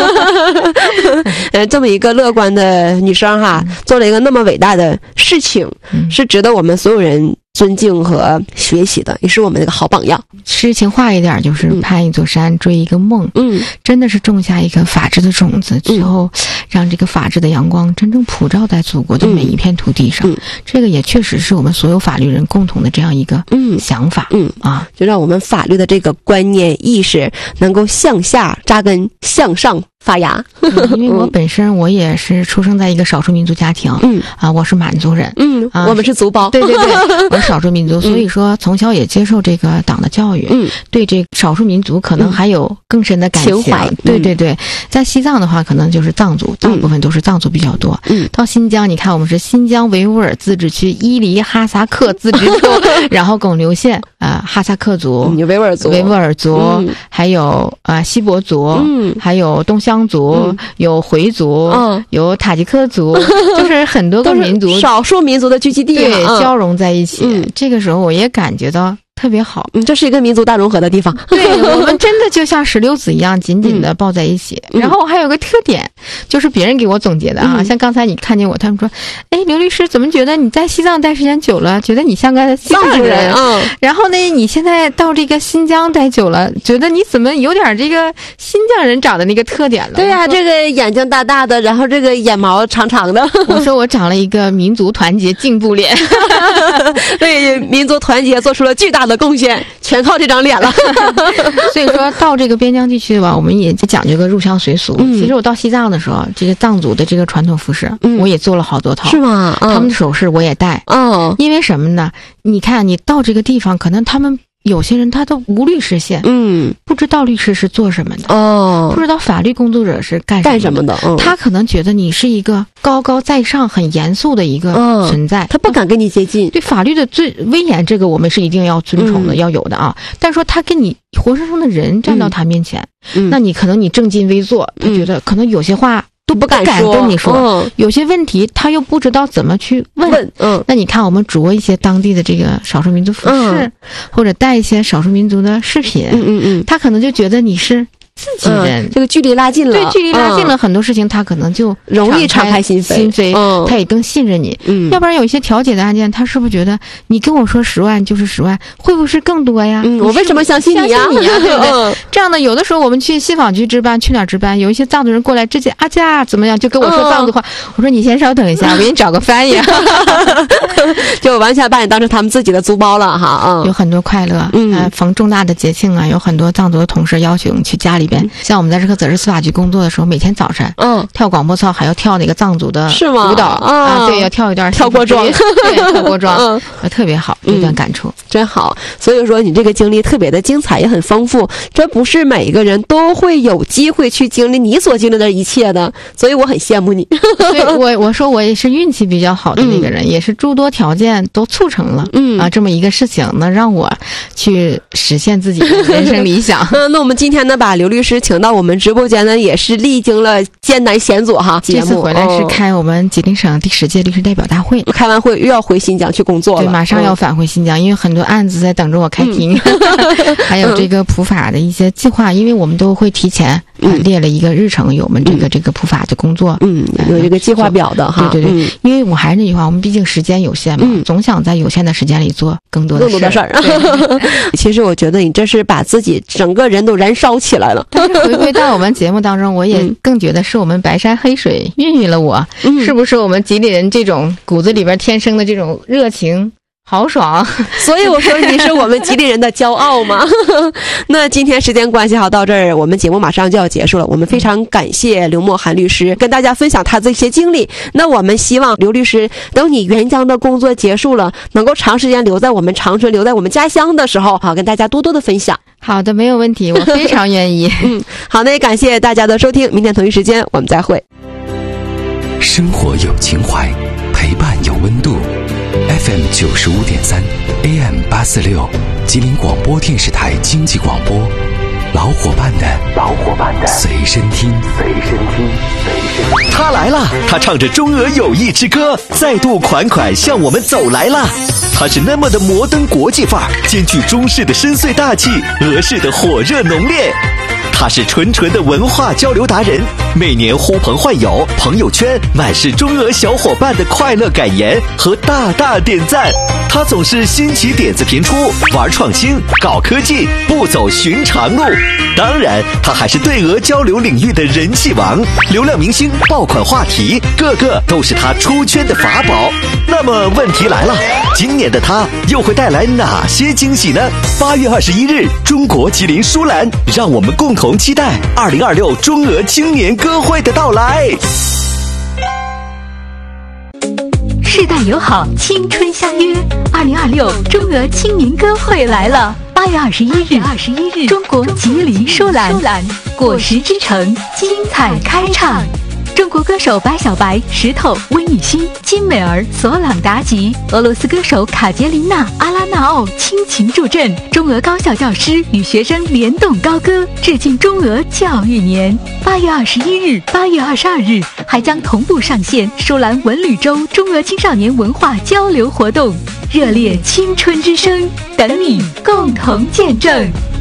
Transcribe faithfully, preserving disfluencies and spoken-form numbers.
呃，这么一个乐观的女生哈，做了一个那么伟大的事情，是值得我们所有人尊敬和学习的，也是我们的一个好榜样。 诗情画一点就是攀一座山，追一个梦，嗯，真的是种下一个法治的种子，最后让这个法治的阳光真正普照在祖国的每一片土地上。嗯，这个也确实是我们所有法律人共同的这样一个想法。嗯啊， 就让我们法律的这个观念意识能够向下扎根，向上发芽。 嗯，因为我本身我也是出生在一个少数民族家庭，嗯啊，我是满族人， 嗯啊，我们是族胞， 对对对，我是少数民族，所以说从小也接受这个党的教育，嗯，对这个少数民族可能还有更深的感情，情怀。对对对，在西藏的话，可能就是藏族，大部分都是藏族比较多。嗯，到新疆，你看我们是新疆维吾尔自治区伊犁哈萨克自治州，然后贡留县啊、呃，哈萨克族、 嗯、维吾尔族、 维吾尔族，嗯、还有啊、呃、锡伯族，嗯，还有东乡族，嗯、有回族，嗯，有塔吉克族，就是很多个民族， 少数民族的聚集地， 对， 嗯、 交融在一起。嗯，这个时候我也感觉到特别好， 嗯，这是一个民族大融合的地方。 对，我们真的就像石榴籽一样紧紧的抱在一起。嗯、然后还有个特点，就是别人给我总结的啊，嗯、像刚才你看见我，他们说，哎，刘律师怎么觉得你在西藏待时间久了，觉得你像个西藏人？嗯。然后呢，你现在到这个新疆待久了，觉得你怎么有点这个新疆人长的那个特点了？ 对呀、啊，这个眼睛大大的，然后这个眼毛长长的。 我说我长了一个民族团结进步脸， 对民族团结做出了巨大的贡献，全靠这张脸了。 所以说到这个边疆地区吧，我们也讲究个入乡随俗。嗯、其实我到西藏的时候，这个藏族的这个传统服饰，嗯、我也做了好多套。 是吗？嗯、 他们的首饰我也戴。哦，因为什么呢？你看，你到这个地方，可能他们有些人他都无律师线，嗯，不知道律师是做什么的，哦，不知道法律工作者是干干什么的，嗯、 他可能觉得你是一个高高在上、很严肃的一个存在，嗯、 他不敢跟你接近。 对法律的最威严，这个我们是一定要尊崇的，嗯、要有的啊。但是说他跟你活生生的人站到他面前，嗯、那你可能你正襟危坐，他觉得可能有些话都不敢跟你说，嗯、有些问题他又不知道怎么去问。问嗯，那你看我们着一些当地的这个少数民族服饰，嗯、或者带一些少数民族的饰品，嗯嗯嗯，他可能就觉得你是自己人， 嗯、这个距离拉近了， 对，距离拉近了，嗯、很多事情他可能就容易敞开心扉， 心扉，嗯、他也更信任你。嗯，要不然有一些调解的案件，他是不是觉得你跟我说十万就是十万，会不会是更多呀？ 嗯，我为什么相信你呀？ 相信你呀，对不对？嗯、这样的，有的时候我们去信访局值班，去哪儿值班，有一些藏族人过来直接啊家怎么样，就跟我说藏族话，嗯、我说你先稍等一下，我给你找个翻译， 就完全把你当成他们自己的族胞了哈。嗯， 有很多快乐，嗯、呃，逢重大的节庆啊，有很多藏族的同事邀请去家里边，嗯、像我们在这个责任司法局工作的时候，每天早晨，嗯，跳广播操，还要跳那个藏族的是吗？ 舞蹈啊，对，要跳一段跳锅庄， 对，跳锅庄，嗯，特别好，这段感触、嗯、 真好。所以说你这个经历特别的精彩，也很丰富，这不是每一个人都会有机会去经历你所经历的一切的，所以我很羡慕你。 对，我我说我也是运气比较好的那个人，嗯、也是诸多条件都促成了，嗯啊，这么一个事情能让我去实现自己的人生理想。 嗯，那我们今天呢，把刘律师请到我们直播间呢，也是历经了艰难险阻哈。 这次回来是开我们吉林省第十届律师代表大会， 开完会又要回新疆去工作了， 对，马上要返回新疆，嗯、因为很多案子在等着我开庭，嗯、还有这个普法的一些计划，因为我们都会提前。嗯、列了一个日程，有我们这个、嗯、这个普法的工作， 嗯，有这个计划表的哈。 对对对， 嗯、 因为我还是那句话，我们毕竟时间有限嘛，嗯、总想在有限的时间里做更多的事。 更多的事儿。其实我觉得你这是把自己整个人都燃烧起来了。 但是回归到我们节目当中，我也更觉得是我们白山黑水孕育了我，嗯、是不是我们吉林人这种骨子里边天生的这种热情？豪爽， 所以我说你是我们吉林人的骄傲嘛。那今天时间关系好，到这儿我们节目马上就要结束了。我们非常感谢刘墨涵律师跟大家分享他这些经历。那我们希望刘律师等你援疆的工作结束了，能够长时间留在我们长春，留在我们家乡的时候，好跟大家多多的分享。 好的，没有问题，我非常愿意。 嗯，好，那也感谢大家的收听，明天同一时间我们再会。 生活有情怀，陪伴有温度。F M 九十五点三 A M 八四六，吉林广播电视台经济广播，老伙伴的老伙伴的随身听，随身听，随身听。他来了，他唱着中俄友谊之歌，再度款款向我们走来了。他是那么的摩登国际范儿，兼具中式的深邃大气，俄式的火热浓烈。 他是纯纯的文化交流达人，每年呼朋唤友，朋友圈满是中俄小伙伴的快乐感言和大大点赞。他总是新奇点子频出，玩创新，搞科技，不走寻常路。当然，他还是对俄交流领域的人气王，流量明星、爆款话题，个个都是他出圈的法宝。那么问题来了，今年的他又会带来哪些惊喜呢？八月二十一日，中国吉林舒兰，让我们共同期待二零二六中俄青年歌会的到来。 世代友好，青春相约，二零二六中俄青年歌会来了。八月二十一日，二十一日，中国吉林舒兰，果实之城，精彩开唱。中国歌手白小白、石头、温雨欣、金美儿、索朗达吉，俄罗斯歌手卡捷琳娜、阿拉纳奥倾情助阵，中俄高校教师与学生联动高歌，致敬中俄教育年。八月二十一日、八月二十二日还将同步上线舒兰文旅周中俄青少年文化交流活动，热烈青春之声，等你共同见证。